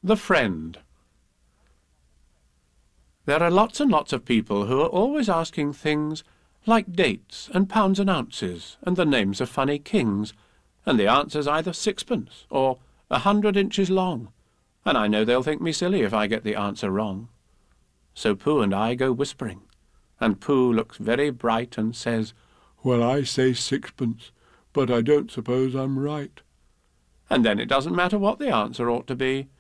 The Friend. There are lots and lots of people who are always asking things like dates and pounds and ounces and the names of funny kings, and the answer's either sixpence or 100 inches long, and I know they'll think me silly if I get the answer wrong. So Pooh and I go whispering, and Pooh looks very bright and says, "Well, I say sixpence, but I don't suppose I'm right." And then it doesn't matter what the answer ought to be.